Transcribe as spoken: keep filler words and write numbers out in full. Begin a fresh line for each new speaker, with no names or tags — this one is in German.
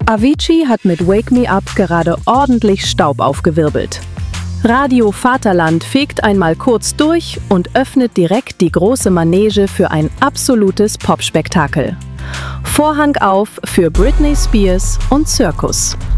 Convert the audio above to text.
Avicii hat mit Wake Me Up gerade ordentlich Staub aufgewirbelt. Radio Vaterland fegt einmal kurz durch und öffnet direkt die große Manege für ein absolutes Popspektakel. Vorhang auf für Britney Spears und Zirkus.